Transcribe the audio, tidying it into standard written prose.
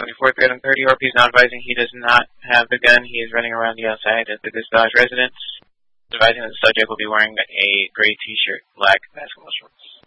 24th, item 30, RP is now advising he does not have the gun. He is running around the outside of the Dodge residence, advising that the subject will be wearing a gray t-shirt, black basketball shorts.